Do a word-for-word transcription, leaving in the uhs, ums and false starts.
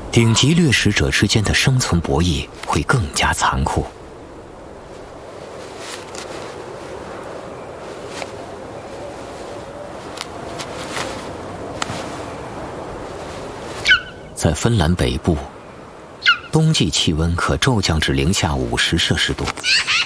顶级掠食者之间的生存博弈会更加残酷。在芬兰北部，冬季气温可骤降至零下五十摄氏度，